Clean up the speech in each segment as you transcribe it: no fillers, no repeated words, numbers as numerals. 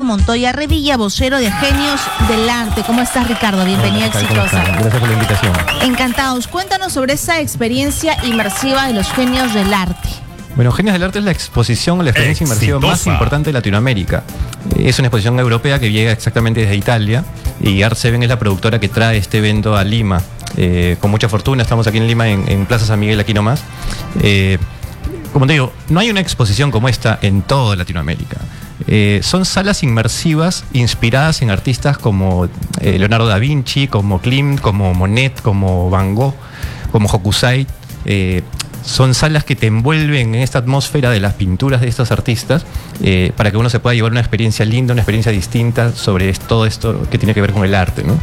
Montoya Revilla, vocero de Genios del Arte. ¿Cómo estás, Ricardo? Bienvenida, exitosa. Gracias por la invitación. Encantados. Cuéntanos sobre esa experiencia inmersiva de los Genios del Arte. Bueno, Genios del Arte es la exposición, la experiencia inmersiva más importante de Latinoamérica. Es una exposición europea que llega exactamente desde Italia y Art7 es la productora que trae este evento a Lima. Con mucha fortuna, estamos aquí en Lima, en Plaza San Miguel, aquí nomás. Como te digo, no hay una exposición como esta en toda Latinoamérica. Son salas inmersivas inspiradas en artistas como Leonardo da Vinci, como Klimt, como Monet, como Van Gogh, como Hokusai. Son salas que te envuelven en esta atmósfera de las pinturas de estos artistas para que uno se pueda llevar una experiencia linda, una experiencia distinta sobre todo esto que tiene que ver con el arte, ¿no?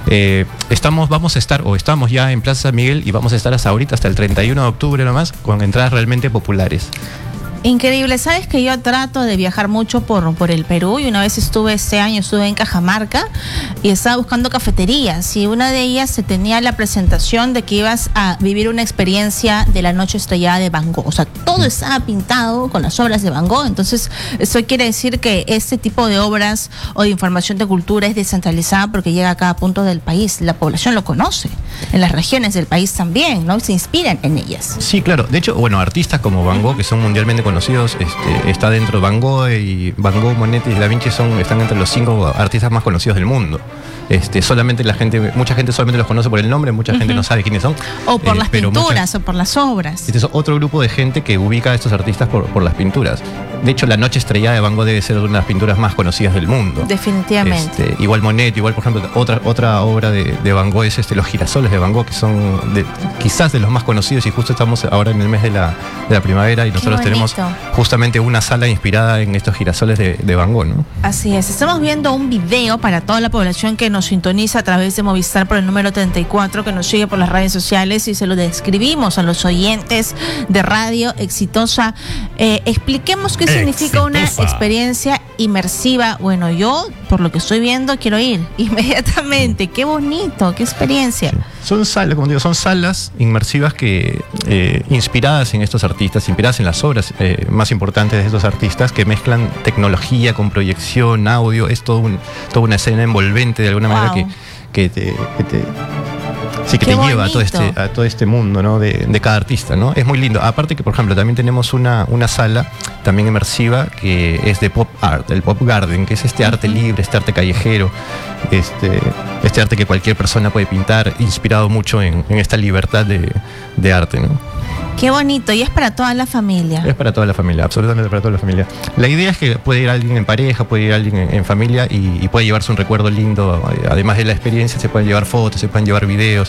Estamos ya en Plaza San Miguel y vamos a estar hasta ahorita, hasta el 31 de octubre nomás, con entradas realmente populares. Increíble. Sabes que yo trato de viajar mucho por el Perú y una vez este año estuve en Cajamarca y estaba buscando cafeterías y una de ellas se tenía la presentación de que ibas a vivir una experiencia de la noche estrellada de Van Gogh. O sea, todo estaba pintado con las obras de Van Gogh. Entonces, eso quiere decir que este tipo de obras o de información de cultura es descentralizada porque llega a cada punto del país. La población lo conoce. En las regiones del país también, ¿no? Se inspiran en ellas. Sí, claro. De hecho, bueno, artistas como Van Gogh, que son mundialmente conocidos, está dentro de Van Gogh, Monet y Da Vinci están entre los 5 artistas más conocidos del mundo. Solamente mucha gente solamente los conoce por el nombre, mucha gente no sabe quiénes son. O por las pinturas, o por las obras. Este es otro grupo de gente que ubica a estos artistas por las pinturas. De hecho, La Noche Estrellada de Van Gogh debe ser una de las pinturas más conocidas del mundo. Definitivamente. Igual Monet, igual, por ejemplo, otra obra de Van Gogh es Los Girasoles de Van Gogh, que son quizás de los más conocidos, y justo estamos ahora en el mes de la primavera y nosotros tenemos justamente una sala inspirada en estos girasoles de Van Gogh, ¿no? Así es. Estamos viendo un video para toda la población que nos sintoniza a través de Movistar por el número 34, que nos sigue por las redes sociales, y se lo describimos a los oyentes de Radio Exitosa. Expliquemos qué significa una experiencia inmersiva. Bueno, yo, por lo que estoy viendo, quiero ir inmediatamente. Qué bonito, qué experiencia. Sí. Son salas, como digo, son salas inmersivas que inspiradas en estos artistas, inspiradas en las obras más importantes de estos artistas, que mezclan tecnología con proyección, audio. Es toda una escena envolvente de alguna manera que te lleva a todo este mundo, ¿no? de cada artista, ¿no? Es muy lindo. Aparte que, por ejemplo, también tenemos una sala también inmersiva que es de pop art, el pop garden, que es este arte libre, este arte callejero, este arte que cualquier persona puede pintar, inspirado mucho en esta libertad de arte, ¿no? Qué bonito, y es para toda la familia. Es para toda la familia, absolutamente para toda la familia. La idea es que puede ir alguien en pareja, puede ir alguien en familia y puede llevarse un recuerdo lindo. Además de la experiencia, se pueden llevar fotos, se pueden llevar videos.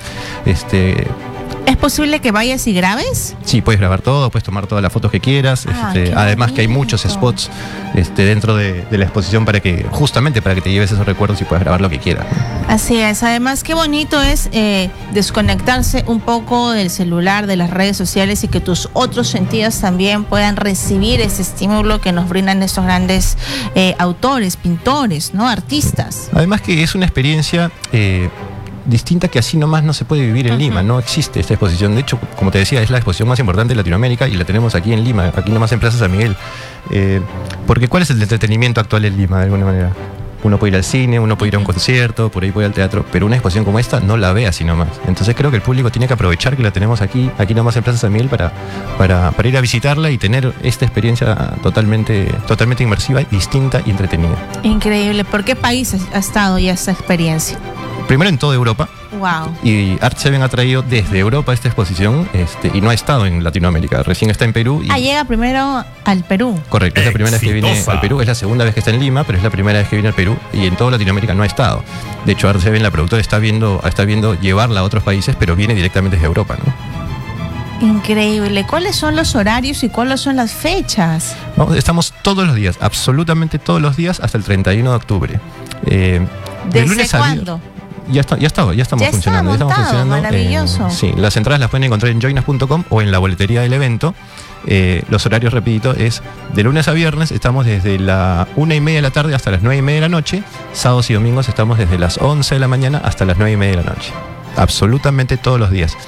¿Es posible que vayas y grabes? Sí, puedes grabar todo, puedes tomar todas las fotos que quieras. Además que hay muchos spots dentro de la exposición justamente para que te lleves esos recuerdos y puedas grabar lo que quieras. Así es. Además, qué bonito es desconectarse un poco del celular, de las redes sociales, y que tus otros sentidos también puedan recibir ese estímulo que nos brindan estos grandes autores, pintores, ¿no? Artistas. Además que es una experiencia distinta que así nomás no se puede vivir en Lima. No existe esta exposición. De hecho, como te decía, es la exposición más importante de Latinoamérica y la tenemos aquí en Lima, aquí nomás en Plaza San Miguel. Porque ¿cuál es el entretenimiento actual en Lima, de alguna manera? Uno puede ir al cine, uno puede ir a un concierto, por ahí puede ir al teatro, pero una exposición como esta no la ve así nomás. Entonces creo que el público tiene que aprovechar que la tenemos aquí nomás en Plaza San Miguel para ir a visitarla y tener esta experiencia totalmente inmersiva, distinta y entretenida. Increíble. ¿Por qué país ha estado ya esta experiencia? Primero en toda Europa. Wow. Y Art7 ha traído desde Europa esta exposición y no ha estado en Latinoamérica. Recién está en Perú. Llega primero al Perú. Correcto, es la primera vez que viene al Perú. Es la segunda vez que está en Lima, pero es la primera vez que viene al Perú. Y en toda Latinoamérica no ha estado. De hecho, Art7, la productora, está viendo llevarla a otros países, pero viene directamente desde Europa, ¿no? Increíble. ¿Cuáles son los horarios y cuáles son las fechas? No, estamos todos los días, absolutamente todos los días, hasta el 31 de octubre. ¿Desde lunes cuándo? Ya estamos funcionando. Maravilloso. Sí, las entradas las pueden encontrar en joinas.com o en la boletería del evento. Los horarios, repito, es de lunes a viernes. Estamos desde la 1:30 de la tarde hasta las 9:30 de la noche. Sábados y domingos estamos desde las 11 de la mañana hasta las 9:30 de la noche. Absolutamente todos los días.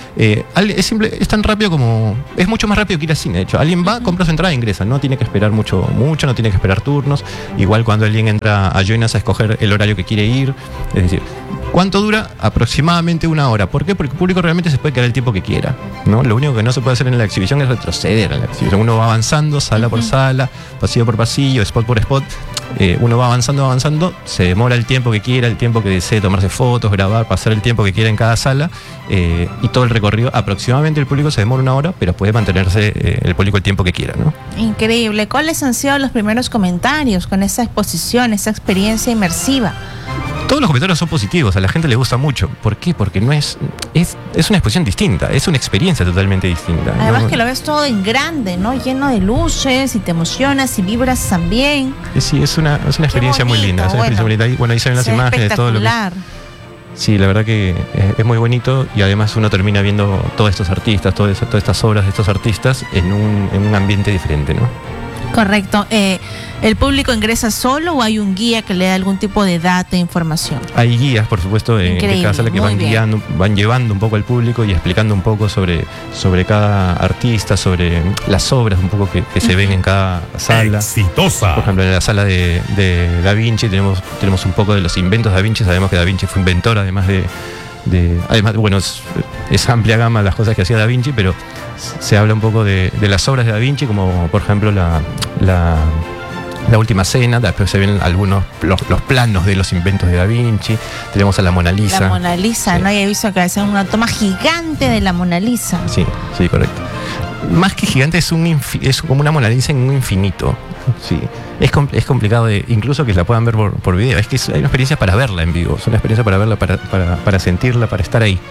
Es tan rápido como... Es mucho más rápido que ir al cine, de hecho. Alguien va, compra su entrada e ingresa. No tiene que esperar mucho, no tiene que esperar turnos. Igual cuando alguien entra a Join Us a escoger el horario que quiere ir. Es decir, ¿cuánto dura? Aproximadamente 1 hora. ¿Por qué? Porque el público realmente se puede quedar el tiempo que quiera, ¿no? Lo único que no se puede hacer en la exhibición es retroceder en la exhibición. Uno va avanzando, sala por sala, pasillo por pasillo, spot por spot. Uno va avanzando, se demora el tiempo que quiera, el tiempo que desee tomarse fotos, grabar, pasar el tiempo que quiera en cada sala, y todo el recorrido, aproximadamente el público se demora 1 hora, pero puede mantenerse el público el tiempo que quiera, ¿no? Increíble. ¿Cuáles han sido los primeros comentarios con esa exposición, esa experiencia inmersiva? Todos los comentarios son positivos, a la gente le gusta mucho. ¿Por qué? Porque no es una exposición distinta, es una experiencia totalmente distinta. Además, ¿no? Que lo ves todo en grande, ¿no? Lleno de luces, y te emocionas y vibras también. Sí, es una experiencia muy linda. Es una experiencia muy linda. Bueno, ahí se ven las imágenes, todo lo que... Sí, la verdad que es muy bonito, y además uno termina viendo todos estos artistas, todas estas obras de estos artistas en un ambiente diferente, ¿no? Correcto. ¿El público ingresa solo o hay un guía que le da algún tipo de data e información? Hay guías, por supuesto, en cada sala que van llevando un poco al público y explicando un poco sobre cada artista, sobre las obras un poco que se ven en cada sala. ¡Exitosa! Por ejemplo, en la sala de Da Vinci tenemos un poco de los inventos de Da Vinci. Sabemos que Da Vinci fue inventor, además además, bueno, es amplia gama las cosas que hacía Da Vinci, pero se habla un poco de las obras de Da Vinci, como por ejemplo la Última Cena. Después se ven los planos de los inventos de Da Vinci. Tenemos a la Mona Lisa. La Mona Lisa, sí. ¿No? Y he visto que hacen una toma gigante de la Mona Lisa. Sí, correcto. Más que gigante, es como una Mona Lisa en un infinito. Sí, es complicado incluso que la puedan ver por video. Es que hay una experiencia para verla en vivo, es una experiencia para verla, para sentirla, para estar ahí.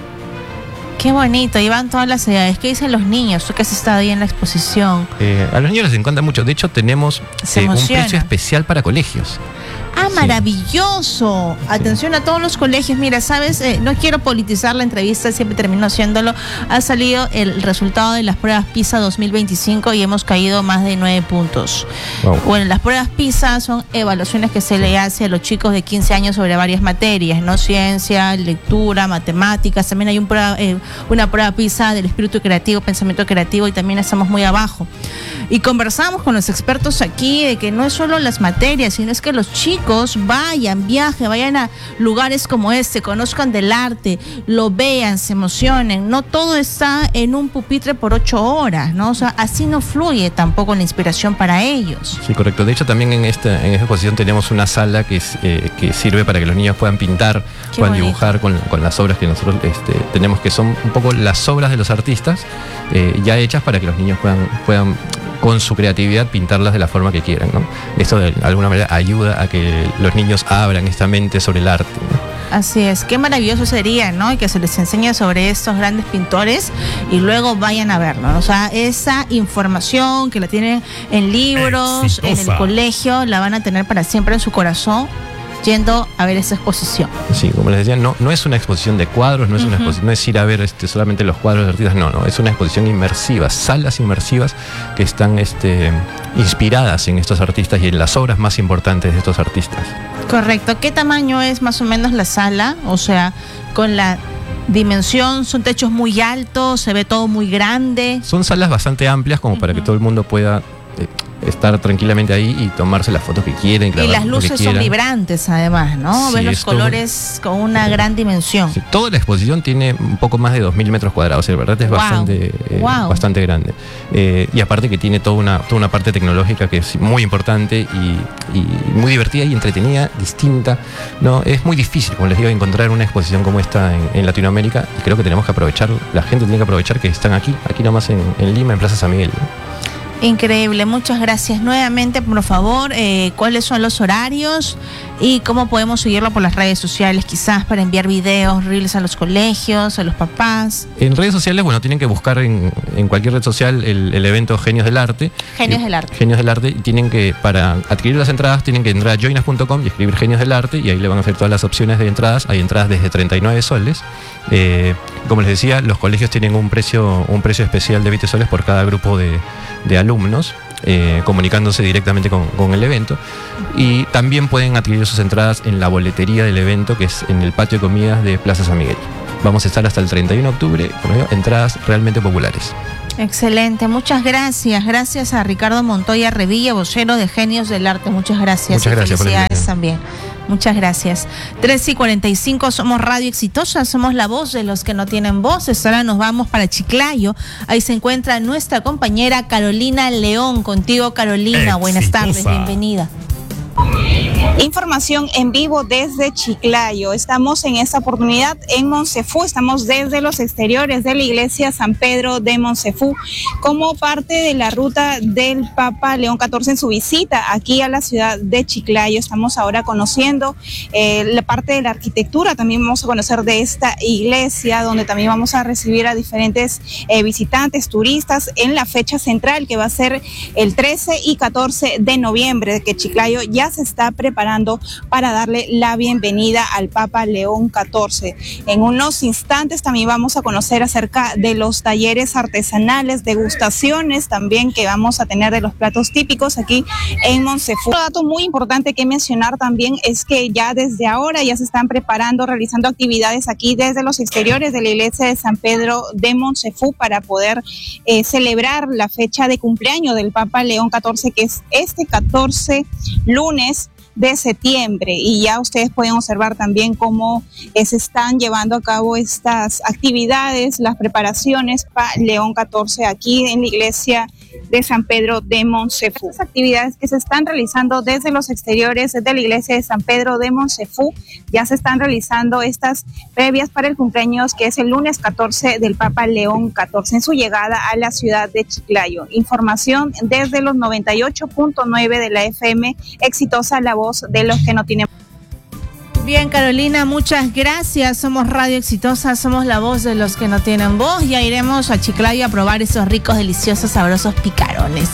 Qué bonito, y van todas las edades. ¿Qué dicen los niños? Tú que has estado ahí en la exposición. A los niños les encanta mucho. De hecho, tenemos un precio especial para colegios. ¡Ah, maravilloso! Sí. Atención a todos los colegios. Mira, ¿sabes? No quiero politizar la entrevista, siempre termino haciéndolo. Ha salido el resultado de las pruebas PISA 2025 y hemos caído más de 9 puntos. Wow. Bueno, las pruebas PISA son evaluaciones que se le hace a los chicos de 15 años sobre varias materias, ¿no? Ciencia, lectura, matemáticas. También hay una prueba PISA del espíritu creativo, pensamiento creativo, y también estamos muy abajo. Y conversamos con los expertos aquí de que no es solo las materias, sino es que los chicos vayan a lugares como este, conozcan del arte, lo vean, se emocionen. No todo está en un pupitre por 8 horas, ¿no? O sea, así no fluye tampoco la inspiración para ellos. Sí, correcto. De hecho, también en esta exposición tenemos una sala que sirve para que los niños puedan pintar, puedan dibujar con las obras que nosotros tenemos, que son un poco las obras de los artistas ya hechas para que los niños puedan con su creatividad pintarlas de la forma que quieran, ¿no? Esto de alguna manera ayuda a que los niños abran esta mente sobre el arte, ¿no? Así es, qué maravilloso sería, ¿no? Y que se les enseñe sobre estos grandes pintores y luego vayan a verlo, ¿no? O sea, esa información que la tienen en libros, exitosa, en el colegio, la van a tener para siempre en su corazón, yendo a ver esa exposición. Sí, como les decía, no es una exposición de cuadros, no es una exposición, no es ir a ver solamente los cuadros de artistas, no, es una exposición inmersiva, salas inmersivas que están inspiradas en estos artistas y en las obras más importantes de estos artistas. Correcto. ¿Qué tamaño es más o menos la sala? O sea, con la dimensión, son techos muy altos, se ve todo muy grande. Son salas bastante amplias como para que todo el mundo pueda estar tranquilamente ahí y tomarse las fotos que quieren. Y las luces son vibrantes además, ¿no? Sí, ves los colores con una gran dimensión. Sí, toda la exposición tiene un poco más de 2.000 metros cuadrados, ¿sí? ¿Verdad? Es bastante grande. Y aparte que tiene toda una parte tecnológica que es muy importante y muy divertida y entretenida, distinta, ¿no? Es muy difícil, como les digo, encontrar una exposición como esta en Latinoamérica, y creo que tenemos que aprovechar, la gente tiene que aprovechar que están aquí nomás en Lima, en Plaza San Miguel, ¿no? Increíble, muchas gracias nuevamente. Por favor, ¿cuáles son los horarios y cómo podemos seguirlo por las redes sociales, quizás para enviar videos, reels a los colegios, a los papás? En redes sociales, bueno, tienen que buscar en cualquier red social el evento Genios del Arte. Genios del Arte. Genios del Arte. Y tienen que, para adquirir las entradas, tienen que entrar a joinus.com y escribir Genios del Arte, y ahí le van a hacer todas las opciones de entradas. Hay entradas desde 39 soles. Como les decía, los colegios tienen un precio especial de 20 soles por cada grupo de alumnos, comunicándose directamente con el evento. Y también pueden adquirir sus entradas en la boletería del evento, que es en el patio de comidas de Plaza San Miguel. Vamos a estar hasta el 31 de octubre, con entradas realmente populares. Excelente, muchas gracias. Gracias a Ricardo Montoya Revilla, vocero de Genios del Arte. Muchas gracias. Muchas gracias. Felicidades también. Muchas gracias. 3:45, somos Radio Exitosa, somos la voz de los que no tienen voces. Ahora nos vamos para Chiclayo. Ahí se encuentra nuestra compañera Carolina León. Contigo, Carolina. Exitosa. Buenas tardes, bienvenida. Información en vivo desde Chiclayo. Estamos en esta oportunidad en Monsefú. Estamos desde los exteriores de la iglesia San Pedro de Monsefú como parte de la ruta del Papa León XIV en su visita aquí a la ciudad de Chiclayo. Estamos ahora conociendo la parte de la arquitectura. También vamos a conocer de esta iglesia, donde también vamos a recibir a diferentes visitantes, turistas, en la fecha central que va a ser el 13 y 14 de noviembre, que Chiclayo ya se está preparando para darle la bienvenida al Papa León XIV. En unos instantes también vamos a conocer acerca de los talleres artesanales, degustaciones también que vamos a tener de los platos típicos aquí en Monsefú. Otro dato muy importante que mencionar también es que ya desde ahora ya se están preparando, realizando actividades aquí desde los exteriores de la iglesia de San Pedro de Monsefú para poder celebrar la fecha de cumpleaños del Papa León XIV, que es este 14 lunes de septiembre, y ya ustedes pueden observar también cómo se están llevando a cabo estas actividades, las preparaciones para León XIV aquí en la iglesia de San Pedro de Monsefú. Estas actividades que se están realizando desde los exteriores de la iglesia de San Pedro de Monsefú, ya se están realizando estas previas para el cumpleaños que es el lunes 14 del Papa León XIV en su llegada a la ciudad de Chiclayo. Información desde los 98.9 de la FM Exitosa, la voz de los que no tienen. Bien, Carolina, muchas gracias. Somos Radio Exitosa, somos la voz de los que no tienen voz. Ya iremos a Chiclayo a probar esos ricos, deliciosos, sabrosos picarones.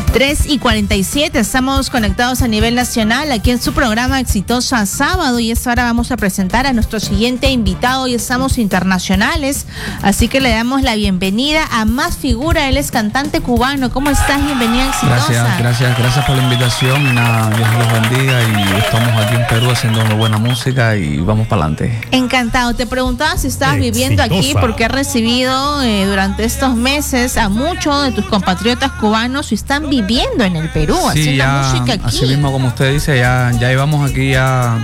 3:47, estamos conectados a nivel nacional aquí en su programa Exitosa Sábado, y ahora vamos a presentar a nuestro siguiente invitado. Hoy estamos internacionales, así que le damos la bienvenida a Más Figura. Él es cantante cubano. ¿Cómo estás? Bienvenida a Exitosa. Gracias por la invitación. Y nada, Dios los bendiga, y estamos aquí en Perú haciendo muy buena música y vamos para adelante. Encantado. Te preguntaba si estabas viviendo aquí, porque has recibido durante estos meses a muchos de tus compatriotas cubanos y están viviendo en el Perú, haciendo música aquí. Así mismo como usted dice, ya llevamos aquí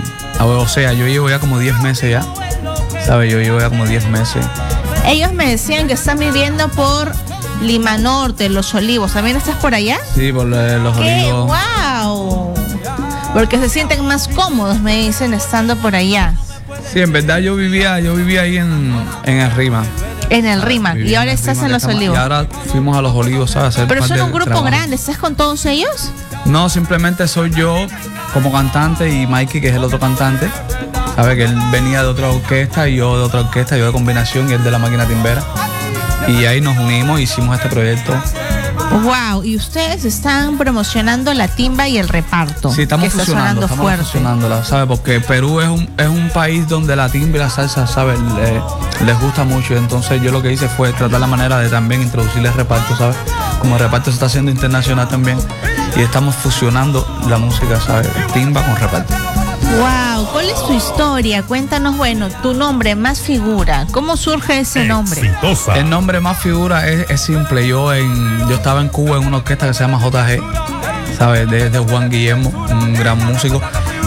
o sea, yo llevo ya como 10 meses ya, ¿sabe? Yo llevo ya como 10 meses. Ellos me decían que están viviendo por Lima Norte, Los Olivos. ¿También estás por allá? Sí, por Los Olivos. ¡Wow! Porque se sienten más cómodos, me dicen, estando por allá. Sí, en verdad yo vivía ahí en el Rima. En el Rima, y ahora estás en Los Olivos. Y ahora fuimos a Los Olivos, ¿sabes? Pero son un grupo grande, ¿estás con todos ellos? No, simplemente soy yo como cantante y Mikey, que es el otro cantante. ¿Sabes? Que él venía de otra orquesta y yo de otra orquesta, yo de combinación y él de la máquina timbera. Y ahí nos unimos, hicimos este proyecto. Wow, y ustedes están promocionando la timba y el reparto. Sí, estamos fusionándola, ¿sabes? Porque Perú es un país donde la timba y la salsa, ¿sabes? Les gusta mucho. Entonces yo lo que hice fue tratar la manera de también introducirle el reparto, ¿sabes? Como el reparto se está haciendo internacional también, y estamos fusionando la música, ¿sabes? Timba con reparto. Wow, ¿cuál es tu historia? Cuéntanos, bueno, tu nombre, Más Figura. ¿Cómo surge ese nombre? Exitosa. El nombre Más Figura es simple. Yo estaba en Cuba en una orquesta que se llama JG, ¿sabes? De Juan Guillermo, un gran músico.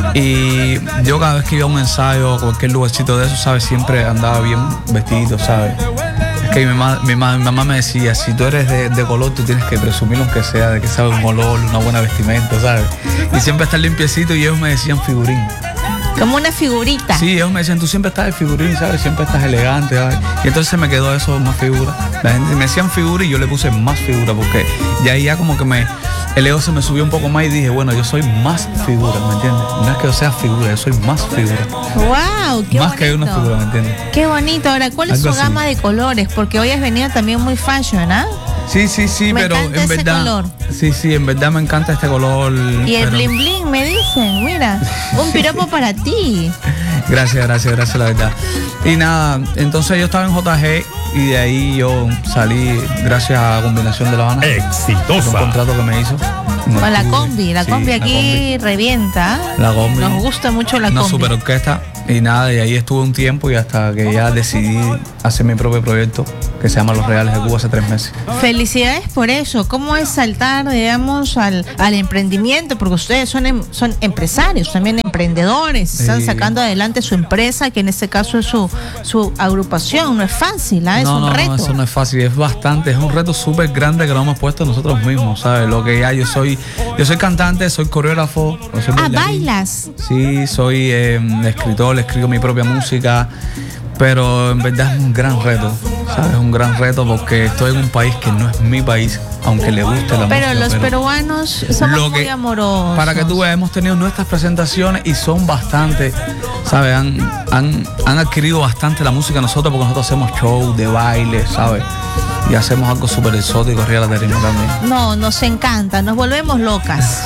Y yo cada vez que iba a un ensayo o cualquier lugarcito de eso, ¿sabes? Siempre andaba bien vestido, ¿sabes? Es que mi mamá me decía, si tú eres de color, tú tienes que presumir aunque sea de que sabes un olor, una buena vestimenta, ¿sabes? Y siempre estar limpiecito, y ellos me decían figurín. Como una figurita. Sí, ellos me decían, tú siempre estás de figurín, ¿sabes? Siempre estás elegante, ¿sabes? Y entonces se me quedó eso, Más Figura. La gente me decían figura y yo le puse Más Figura, porque ya como que el ego se me subió un poco más y dije, bueno, yo soy más figura, ¿me entiendes? No es que yo sea figura, yo soy más figura. ¡Wow! ¡Qué más bonito! Que una figura, ¿me entiendes? ¡Qué bonito! Ahora, ¿cuál es su gama de colores? Porque hoy has venido también muy fashion, ¿ah? Sí, pero en verdad. Color. Sí, en verdad me encanta este color. Y el bling bling, me dicen, mira, un piropo para ti. Gracias, la verdad. Y nada, entonces yo estaba en JG y de ahí yo salí gracias a Combinación de La Habana. Exitosa. Un contrato que me hizo. Con la combi, la Sí, combi la aquí combi. revienta. La combi. Nos gusta mucho la Una combi. super orquesta y nada, y ahí estuve un tiempo y hasta que ya decidí hacer mi propio proyecto que se llama Los Reales de Cuba hace 3 meses. Felicidades por eso. ¿Cómo es saltar, digamos, al emprendimiento? Porque ustedes son empresarios, también emprendedores. Están Sí. sacando adelante su empresa, que en este caso es su agrupación. No es fácil, ¿ah? Es un reto. No, eso no es fácil, es bastante, es un reto súper grande que lo hemos puesto nosotros mismos, ¿sabes? Lo que ya yo soy cantante, soy coreógrafo, soy bailarín. ¿Bailas? Sí, soy escritor, escribo mi propia música, pero en verdad es un gran reto, ¿sabes? Es un gran reto porque estoy en un país que no es mi país, aunque le guste la música. Pero los peruanos somos muy amorosos. Para que tú veas, hemos tenido nuestras presentaciones y son bastante, ¿sabes? Han adquirido bastante la música nosotros porque nosotros hacemos show de baile, ¿sabes? Y hacemos algo súper exótico arriba de la tarima también. No, nos encanta, nos volvemos locas.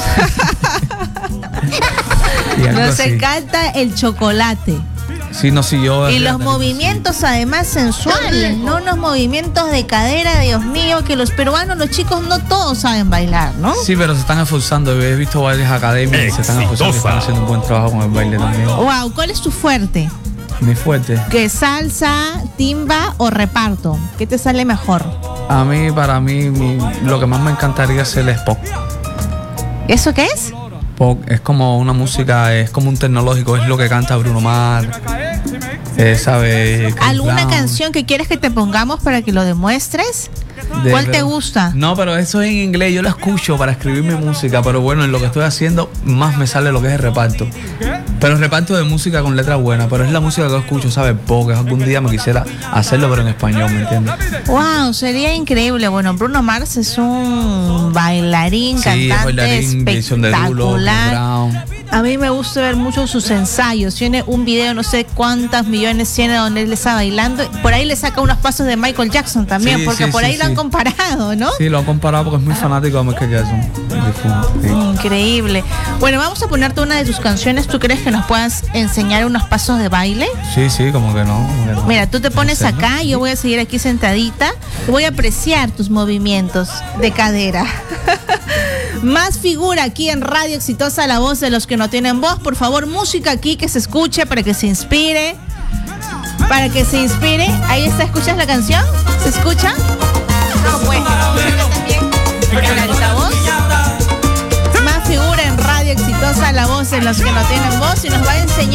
Y algo Nos así. encanta el chocolate. Sí, no, sí, yo. Y los movimientos además sensuales, no unos movimientos de cadera, Dios mío, que los peruanos, los chicos no todos saben bailar, ¿no? Sí, pero se están esforzando. He visto varias academias y se están esforzando y están haciendo un buen trabajo con el baile también. Wow, ¿cuál es tu fuerte? Muy fuerte. ¿Que salsa, timba o reparto? ¿Qué te sale mejor? Para mí, lo que más me encantaría hacer es pop. ¿Eso qué es? Pop es como una música, es como un tecnológico, es lo que canta Bruno Mars, ¿sabes? ¿Alguna canción que quieres que te pongamos para que lo demuestres? ¿Cuál te gusta? No, pero eso es en inglés, yo lo escucho para escribir mi música, pero bueno, en lo que estoy haciendo más me sale lo que es el reparto. Pero el reparto de música con letras buenas, pero es la música que yo escucho, ¿sabes? Porque algún día me quisiera hacerlo, pero en español, ¿me entiendes? Wow, sería increíble. Bueno, Bruno Mars es un bailarín, cantante espectacular. A mí me gusta ver mucho sus ensayos. Tiene un video, no sé cuántas millones tiene, donde él está bailando. Por ahí le saca unos pasos de Michael Jackson también, porque por ahí lo han comparado, ¿no? Sí, lo han comparado porque es muy fanático de Michael Jackson. Sí. Increíble. Bueno, vamos a ponerte una de tus canciones. ¿Tú crees que nos puedas enseñar unos pasos de baile? Sí, como que no. Mira, tú te pones acá y yo voy a seguir aquí sentadita. Voy a apreciar tus movimientos de cadera. Más figura aquí en Radio Exitosa, la voz de los que no tienen voz. Por favor, música aquí que se escuche para que se inspire. Para que se inspire. Ahí está, ¿escuchas la canción? ¿Se escucha? No, pues, también en el altavoz. Más figura en Radio Exitosa, la voz de los que no tienen voz, y nos va a enseñar